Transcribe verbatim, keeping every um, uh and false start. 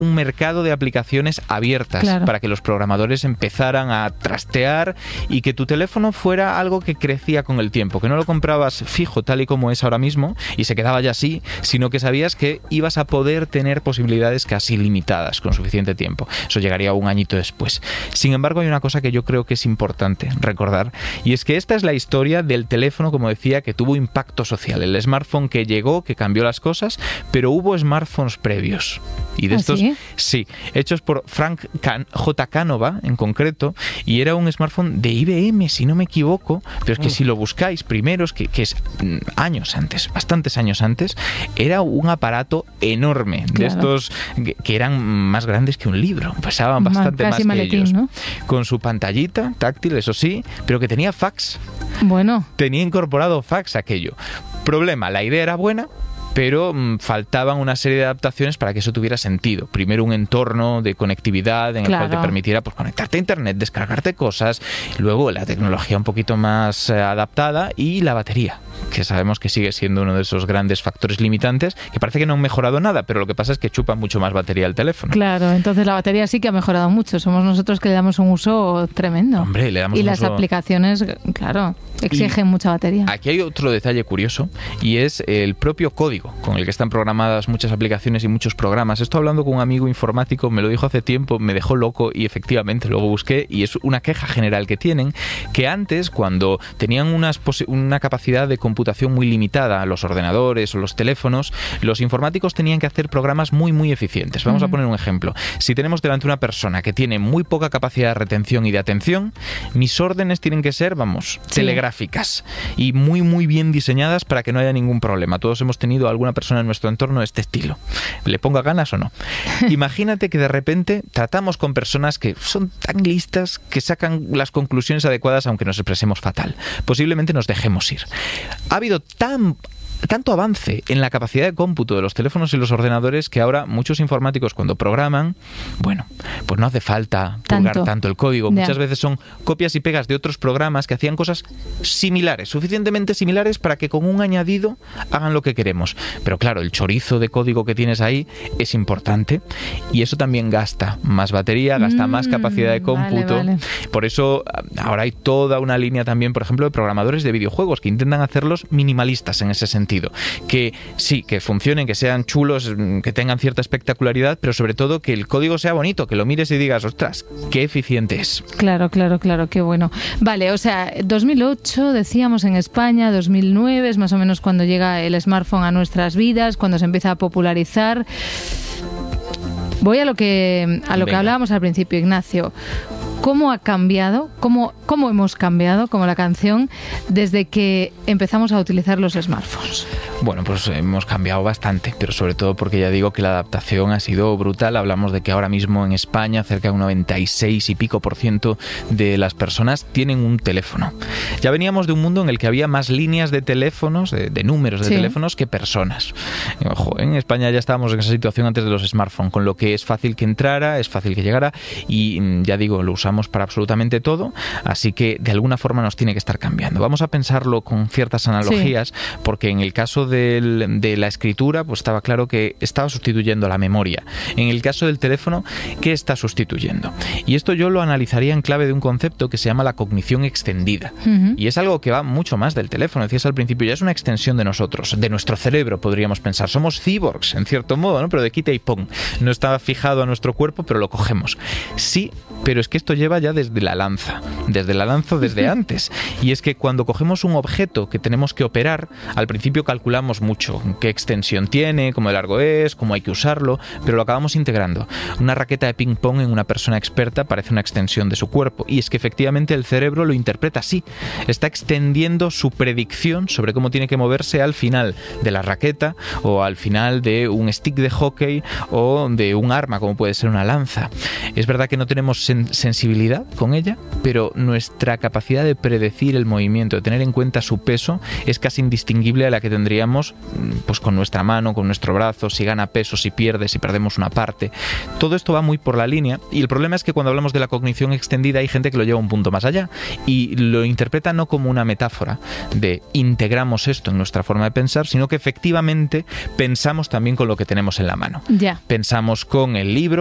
un mercado de aplicaciones abiertas, claro, para que los programadores empezaran a trastear y que tu teléfono fuera algo que crecía con el tiempo, que no lo comprabas fijo tal y como es ahora mismo y se quedaba ya así, sino que sabías que ibas a poder tener posibilidades casi limitadas con suficiente tiempo. Eso llegaría un añito después. Sin embargo, hay una cosa que yo creo que es importante recordar, y es que esta es la historia del teléfono, como decía, que tuvo impacto social. El smartphone que llegó, que cambió las cosas, pero hubo smartphones previos. Y de ¿Ah, estos, sí? sí, hechos por Frank Can- J. Canova en concreto, y era un smartphone de I B M, si no me equivoco, pero es que si lo buscáis primeros, que, que es mm, años antes, bastantes años antes, era un aparato enorme, claro, de estos que, que eran más grandes que un libro, pesaban bastante más, más que ellos, ¿no? Con su pantallita táctil, eso sí, pero que tenía fax. Bueno. Tenía incorporado fax aquello. Problema, la idea era buena, pero mmm, faltaban una serie de adaptaciones para que eso tuviera sentido. Primero, un entorno de conectividad en claro, el cual te permitiera pues, conectarte a internet, descargarte cosas, luego la tecnología un poquito más eh, adaptada y la batería, que sabemos que sigue siendo uno de esos grandes factores limitantes, que parece que no han mejorado nada, pero lo que pasa es que chupa mucho más batería el teléfono. Claro, entonces la batería sí que ha mejorado mucho. Somos nosotros que le damos un uso tremendo. Hombre, le damos y un las uso... aplicaciones, claro, exigen y mucha batería. Aquí hay otro detalle curioso, y es el propio código con el que están programadas muchas aplicaciones y muchos programas. Esto, hablando con un amigo informático, me lo dijo hace tiempo, me dejó loco, y efectivamente luego busqué, y es una queja general que tienen, que antes, cuando tenían unas posi- una capacidad de computación muy limitada, los ordenadores o los teléfonos, los informáticos tenían que hacer programas muy muy eficientes. Vamos uh-huh. a poner un ejemplo. Si tenemos delante una persona que tiene muy poca capacidad de retención y de atención, mis órdenes tienen que ser, vamos, sí. telegráficas y muy muy bien diseñadas para que no haya ningún problema. Todos hemos tenido alguna persona en nuestro entorno de este estilo. ¿Le ponga ganas o no? Imagínate que de repente tratamos con personas que son tan listas que sacan las conclusiones adecuadas aunque nos expresemos fatal. Posiblemente nos dejemos ir. Ha habido tan... tanto avance en la capacidad de cómputo de los teléfonos y los ordenadores que ahora muchos informáticos, cuando programan, bueno, pues no hace falta purgar tanto, tanto el código. Ya. Muchas veces son copias y pegas de otros programas que hacían cosas similares, suficientemente similares para que con un añadido hagan lo que queremos. Pero claro, el chorizo de código que tienes ahí es importante, y eso también gasta más batería, gasta mm, más capacidad de cómputo. Vale, vale. Por eso ahora hay toda una línea también, por ejemplo, de programadores de videojuegos que intentan hacerlos minimalistas en ese sentido. Que sí, que funcionen, que sean chulos, que tengan cierta espectacularidad, pero sobre todo que el código sea bonito, que lo mires y digas, ostras, qué eficiente es. Claro, claro, claro, qué bueno. Vale, o sea, dos mil ocho decíamos en España, dos mil nueve es más o menos cuando llega el smartphone a nuestras vidas, cuando se empieza a popularizar. Voy a lo que a lo Venga. que hablábamos al principio, Ignacio. ¿Cómo ha cambiado? ¿Cómo, ¿Cómo hemos cambiado, como la canción, desde que empezamos a utilizar los smartphones? Bueno, pues hemos cambiado bastante, pero sobre todo porque ya digo que la adaptación ha sido brutal. Hablamos de que ahora mismo en España cerca de un noventa y seis y pico por ciento de las personas tienen un teléfono. Ya veníamos de un mundo en el que había más líneas de teléfonos, de, de números de sí. teléfonos, que personas. Ojo, en España ya estábamos en esa situación antes de los smartphones, con lo que es fácil que entrara, es fácil que llegara, y ya digo, lo usamos para absolutamente todo, así que de alguna forma nos tiene que estar cambiando. Vamos a pensarlo con ciertas analogías, sí. porque en el caso del, de la escritura, pues estaba claro que estaba sustituyendo la memoria. En el caso del teléfono, ¿qué está sustituyendo? Y esto yo lo analizaría en clave de un concepto que se llama la cognición extendida. Uh-huh. Y es algo que va mucho más del teléfono. Decías al principio, ya es una extensión de nosotros, de nuestro cerebro, podríamos pensar. Somos cyborgs, en cierto modo, ¿no? Pero de quita y pon. No está fijado a nuestro cuerpo, pero lo cogemos. Sí, pero es que esto lleva ya desde la lanza, desde la lanza desde antes. Y es que cuando cogemos un objeto que tenemos que operar, al principio calculamos mucho qué extensión tiene, cómo de largo es, cómo hay que usarlo, pero lo acabamos integrando. Una raqueta de ping pong en una persona experta parece una extensión de su cuerpo, y es que efectivamente el cerebro lo interpreta así. Está extendiendo su predicción sobre cómo tiene que moverse al final de la raqueta, o al final de un stick de hockey, o de un arma como puede ser una lanza. Es verdad que no tenemos sen- sensibilidad flexibilidad con ella, pero nuestra capacidad de predecir el movimiento, de tener en cuenta su peso, es casi indistinguible a la que tendríamos pues con nuestra mano, con nuestro brazo, si gana peso, si pierde, si perdemos una parte. Todo esto va muy por la línea, y el problema es que cuando hablamos de la cognición extendida hay gente que lo lleva un punto más allá y lo interpreta no como una metáfora de integramos esto en nuestra forma de pensar, sino que efectivamente pensamos también con lo que tenemos en la mano. Ya. Pensamos con el libro,